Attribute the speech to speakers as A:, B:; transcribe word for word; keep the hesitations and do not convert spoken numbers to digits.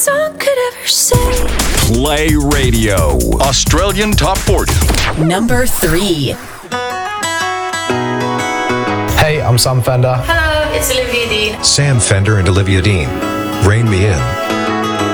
A: Song could ever say.
B: Play Radio. Australian Top forty.
A: Number three.
C: Hey, I'm Sam Fender.
D: Hello, it's Olivia Dean.
E: Sam Fender and Olivia Dean. Rain Me In.